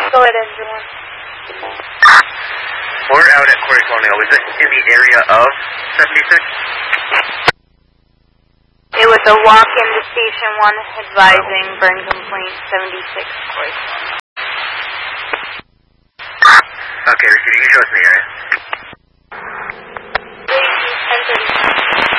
Go ahead, engine 1. We're out at Quarry Colonial. Was it in the area of 76? It was a walk-in to Station 1 advising burn complaint 76 Quarry Colonial. Okay, Richard, you can show us in the area.